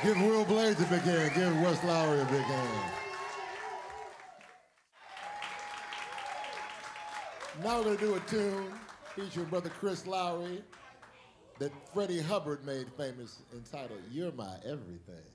Give Will Blades a big hand. Give Wes Lowry a big hand. Now we're going to do a tune featuring Brother Chris Lowry that Freddie Hubbard made famous entitled You're My Everything.